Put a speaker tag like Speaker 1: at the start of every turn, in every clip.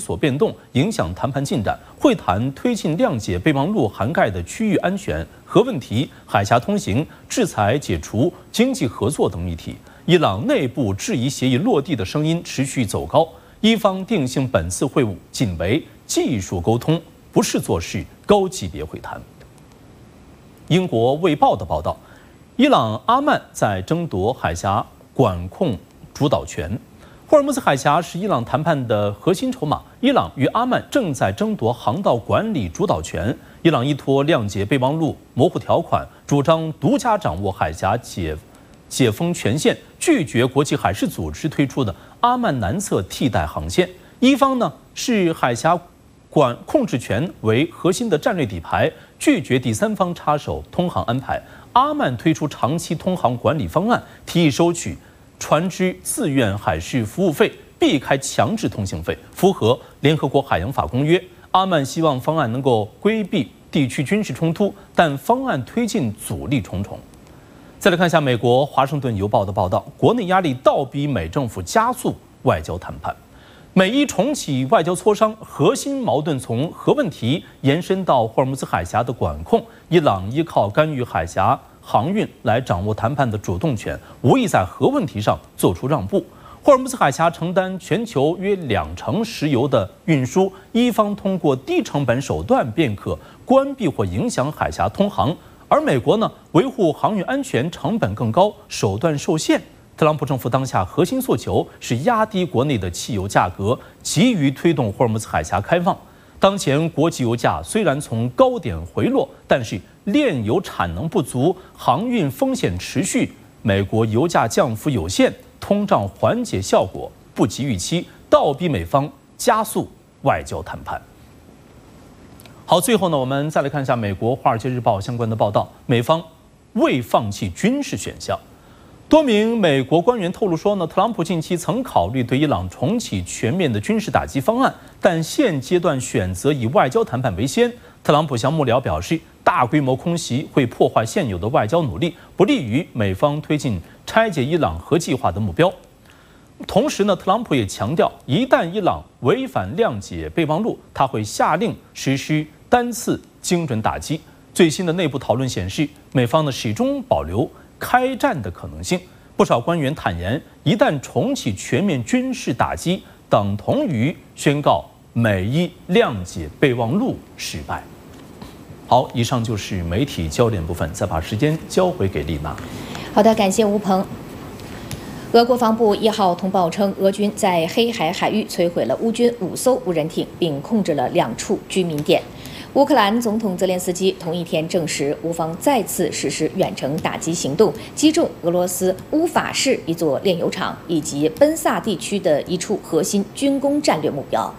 Speaker 1: 所变动，影响谈判进展。会谈推进谅解备忘录涵盖的区域安全、核问题、海峡通行、制裁解除、经济合作等议题。伊朗内部质疑协议落地的声音持续走高，伊方定性本次会晤仅为技术沟通，不视作是高级别会谈。英国《卫报》的报道，伊朗阿曼在争夺海峡管控主导权。霍尔木兹海峡是伊朗谈判的核心筹码，伊朗与阿曼正在争夺航道管理主导权。伊朗依托谅解备忘录模糊条款，主张独家掌握海峡解封权限，拒绝国际海事组织推出的阿曼南侧替代航线。伊方呢视海峡控制权为核心的战略底牌，拒绝第三方插手通航安排。阿曼推出长期通航管理方案，提议收取船只自愿海事服务费，避开强制通行费，符合联合国海洋法公约。阿曼希望方案能够规避地区军事冲突，但方案推进阻力重重。再来看一下美国《华盛顿邮报》的报道，国内压力倒逼美政府加速外交谈判。美伊重启外交磋商，核心矛盾从核问题延伸到霍尔木兹海峡的管控。伊朗依靠干预海峡航运来掌握谈判的主动权，无意在核问题上做出让步。霍尔木兹海峡承担全球约20%石油的运输，伊方通过低成本手段便可关闭或影响海峡通航，而美国呢，维护航运安全成本更高，手段受限。特朗普政府当下核心诉求是压低国内的汽油价格，急于推动霍尔木兹海峡开放。当前国际油价虽然从高点回落，但是炼油产能不足，航运风险持续，美国油价降幅有限，通胀缓解效果不及预期，倒逼美方加速外交谈判。好，最后呢，我们再来看一下美国《华尔街日报》相关的报道，美方未放弃军事选项。多名美国官员透露说呢，特朗普近期曾考虑对伊朗重启全面的军事打击方案，但现阶段选择以外交谈判为先。特朗普向幕僚表示，大规模空袭会破坏现有的外交努力，不利于美方推进拆解伊朗核计划的目标。同时呢，特朗普也强调，一旦伊朗违反谅解备忘录，他会下令实施单次精准打击。最新的内部讨论显示，美方呢始终保留开战的可能性。不少官员坦言，一旦重启全面军事打击，等同于宣告美伊谅解备忘录失败。好，以上就是媒体焦点部分，再把时间交回给丽娜。
Speaker 2: 好的，感谢吴鹏。俄国防部1号通报称，俄军在黑海海域摧毁了乌军5艘无人艇，并控制了2处居民点。乌克兰总统泽连斯基同一天证实，乌方再次实施远程打击行动，击中俄罗斯乌法市一座炼油厂以及奔萨地区的一处核心军工战略目标。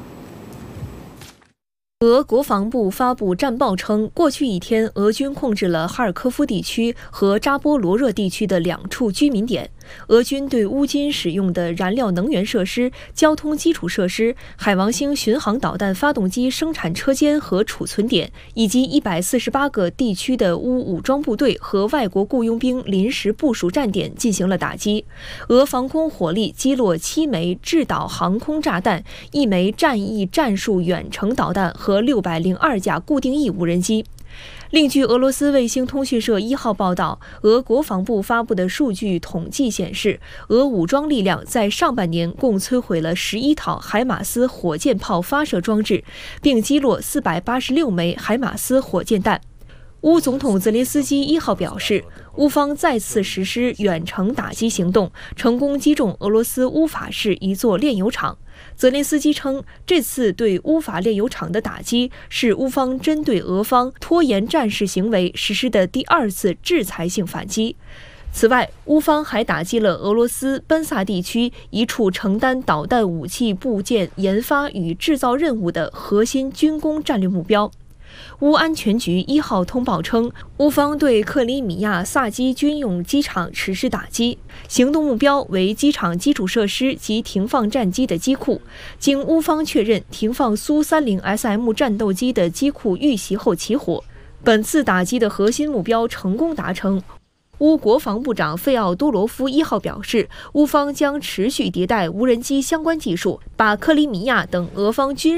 Speaker 3: 俄国防部发布战报称，过去一天，俄军控制了哈尔科夫地区和扎波罗热地区的2处居民点。俄军对乌军使用的燃料能源设施、交通基础设施、海王星巡航导弹发动机生产车间和储存点，以及148个地区的乌武装部队和外国雇佣兵临时部署站点进行了打击。俄防空火力击落7枚制导航空炸弹、1枚战役战术远程导弹和602架固定翼无人机。另据俄罗斯卫星通讯社1号报道，俄国防部发布的数据统计显示，俄武装力量在上半年共摧毁了11套海马斯火箭炮发射装置，并击落486枚海马斯火箭弹。乌总统泽连斯基1号表示，乌方再次实施远程打击行动，成功击中俄罗斯乌法市一座炼油厂。泽连斯基称，这次对乌法炼油厂的打击是乌方针对俄方拖延战事行为实施的第2次制裁性反击。此外，乌方还打击了俄罗斯奔萨地区一处承担导弹武器部件研发与制造任务的核心军工战略目标。乌安全局1号通报称，乌方对克里米亚萨基军用机场实施打击，行动目标为机场基础设施及停放战机的机库。经乌方确认，停放苏30 SM 战斗机的机库遇袭后起火。本次打击的核心目标成功达成。乌国防部长费奥多罗夫1号表示，乌方将持续迭代无人机相关技术，把克里米亚等俄方军